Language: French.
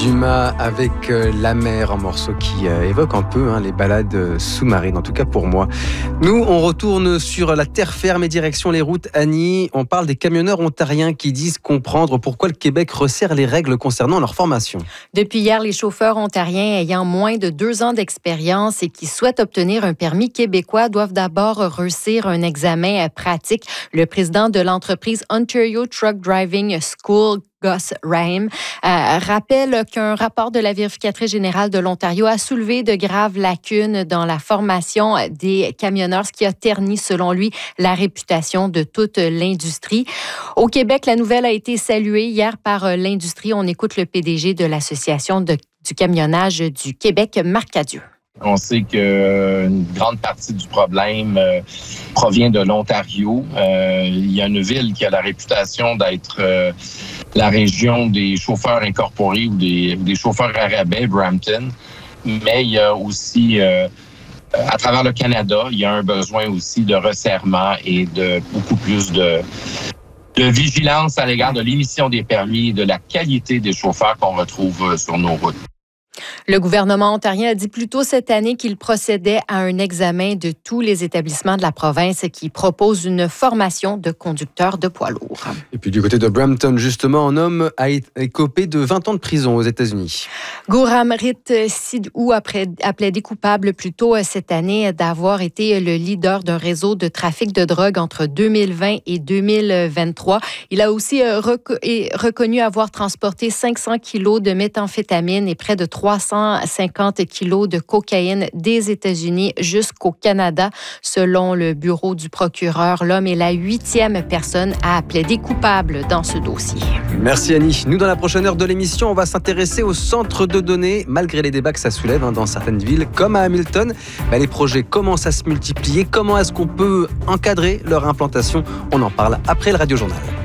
Dumas avec La Mer, un morceau qui évoque un peu les balades sous-marines, en tout cas pour moi. Nous, on retourne sur la terre ferme et direction les routes. Annie, on parle des camionneurs ontariens qui disent comprendre pourquoi le Québec resserre les règles concernant leur formation. Depuis hier, les chauffeurs ontariens ayant moins de 2 ans d'expérience et qui souhaitent obtenir un permis québécois doivent d'abord réussir un examen pratique. Le président de l'entreprise Ontario Truck Driving School, Gus Rahim, rappelle qu'un rapport de la vérificatrice générale de l'Ontario a soulevé de graves lacunes dans la formation des camionneurs, ce qui a terni, selon lui, la réputation de toute l'industrie. Au Québec, la nouvelle a été saluée hier par l'industrie. On écoute le PDG de l'Association du camionnage du Québec, Marc Cadieux. On sait qu'une grande partie du problème provient de l'Ontario. Il y a une ville qui a la réputation d'être la région des chauffeurs incorporés ou des chauffeurs à rabais, Brampton. Mais il y a aussi, à travers le Canada, il y a un besoin aussi de resserrement et de beaucoup plus de vigilance à l'égard de l'émission des permis et de la qualité des chauffeurs qu'on retrouve sur nos routes. Le gouvernement ontarien a dit plus tôt cette année qu'il procédait à un examen de tous les établissements de la province qui proposent une formation de conducteurs de poids lourds. Et puis du côté de Brampton, justement, un homme a écopé de 20 ans de prison aux États-Unis. Gurhamrit Sidhu a plaidé coupable plus tôt cette année d'avoir été le leader d'un réseau de trafic de drogue entre 2020 et 2023. Il a aussi reconnu avoir transporté 500 kilos de méthamphétamine et près de 350 kilos de cocaïne des États-Unis jusqu'au Canada. Selon le bureau du procureur, l'homme est la 8e personne à plaider coupable dans ce dossier. Merci Annie. Nous, dans la prochaine heure de l'émission, on va s'intéresser au centre de données. Malgré les débats que ça soulève dans certaines villes, comme à Hamilton, les projets commencent à se multiplier. Comment est-ce qu'on peut encadrer leur implantation ? On en parle après le Radio Journal.